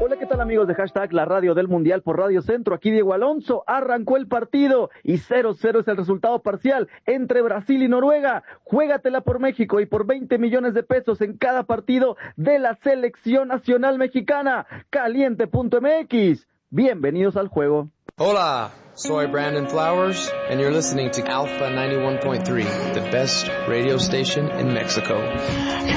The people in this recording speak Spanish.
Hola, ¿qué tal amigos de Hashtag La Radio del Mundial por Radio Centro? Aquí Diego Alonso. Arrancó el partido y 0-0 es el resultado parcial entre Brasil y Noruega. Juégatela por México y por 20 millones de pesos en cada partido de la selección nacional mexicana. Caliente.mx. Bienvenidos al juego. Hola, soy Brandon Flowers and you're listening to Alpha 91.3, the best radio station in Mexico.